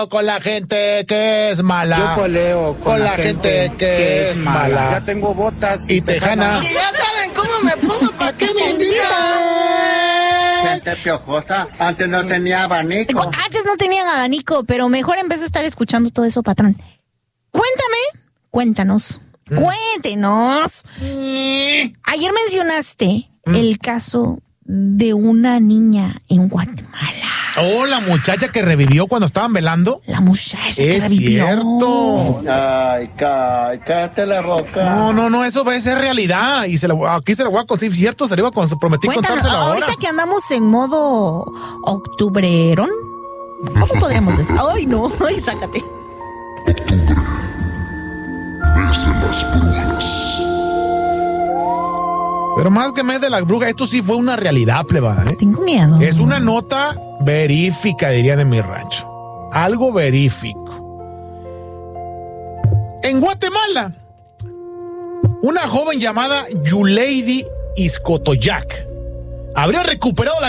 poleo con la gente que es mala. Yo poleo con la gente que es mala. Ya tengo botas y tejana. Si ya saben cómo me pongo, ¿para qué me invitan? Gente piojosa, antes no tenía abanico. Antes no tenían abanico, pero mejor en vez de estar escuchando todo eso, patrón. Cuéntanos. Cuéntenos. Ayer mencionaste el caso de una niña en Guatemala. Oh, la muchacha que revivió cuando estaban velando. La muchacha que Es revivió. cierto. Ay, cállate la boca. No, eso va a ser realidad. Y aquí se lo voy a conseguir, cierto, se lo iba a prometí Cuéntanos, contárselo ahora. ahorita que andamos en modo octubrerón, ¿cómo podríamos decir? Ay, no, ay, sácate. Mes de las brujas. Pero más que mes de las brujas, esto sí fue una realidad, plebada, ¿eh? Tengo miedo. Es una nota verífica, diría de mi rancho. Algo verífico. En Guatemala, una joven llamada Yuleidi Iscotoyac habría recuperado la